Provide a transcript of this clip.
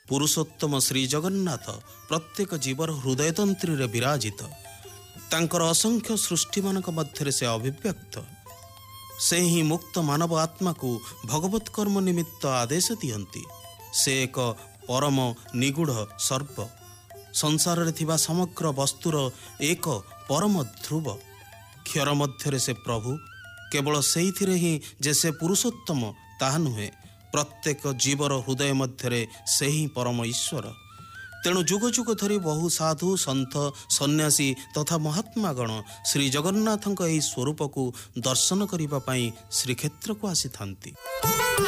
पुरुषोत्तम श्री जगन्नाथ प्रत्येक जीवर हृदय तंत्री विराजित। तांकर असंख्य सृष्टि मानक मध्य से अभिव्यक्त। से ही मुक्त मानव आत्मा को भगवत कर्म निमित्त आदेश दियंती। से एक परम निगूढ़ सर्प। संसार रे थिबा समग्र वस्तुर एक परम ध्रुव। क्षर मध्य से प्रभु। केवल से ही जे से पुरुषोत्तम ताहा नुहे, प्रत्येक जीवर हृदय मध्य से ही परम ईश्वर। तेणु जुग जुग धरी बहु साधु सन्थ सन्यासी तथा महात्मागण श्री जगन्नाथଙ୍କ ଏହି स्वरूप को दर्शन करने श्रीक्षेत्र को आसी थांती।